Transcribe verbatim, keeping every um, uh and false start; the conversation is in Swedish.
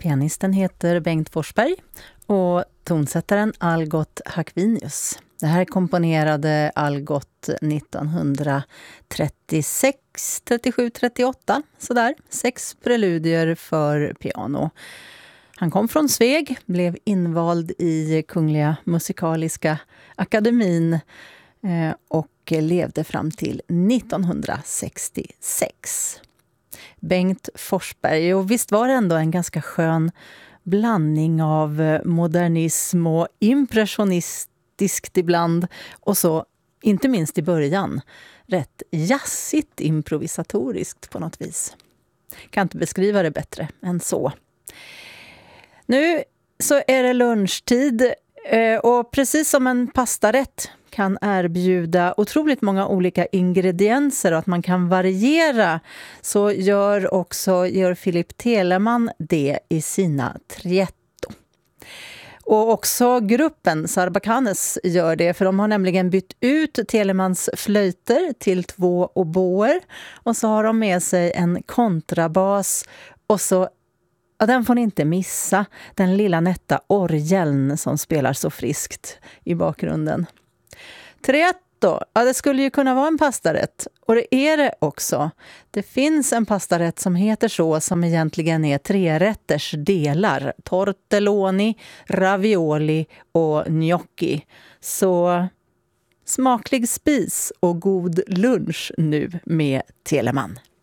Pianisten heter Bengt Forsberg och tonsättaren Algot Hakvinius. Det här komponerade Algot nittonhundratrettiosex, trettiosju, trettioåtta, sådär. Sex preludier för piano. Han kom från Sveg, blev invald i Kungliga Musikaliska Akademin och levde fram till nittonhundrasextiosex. Bengt Forsberg, och visst var det ändå en ganska skön blandning av modernism och impressionistiskt ibland, och så, inte minst i början, rätt jazzigt improvisatoriskt på något vis. Kan inte beskriva det bättre än så. Nu så är det lunchtid och precis som en pastarätt kan erbjuda otroligt många olika ingredienser och att man kan variera, så gör också Georg Philipp Telemann det i sina Trietto. Och också gruppen Sarbacanes gör det, för de har nämligen bytt ut Telemanns flöjter till två oboer och så har de med sig en kontrabas och så, ja, den får ni inte missa, den lilla nätta orgeln som spelar så friskt i bakgrunden. Trietto, ja, det skulle ju kunna vara en pastarätt, och det är det också. Det finns en pastarätt som heter så, som egentligen är tre rätters delar. Tortelloni, ravioli och gnocchi. Så smaklig spis och god lunch nu med Telemann.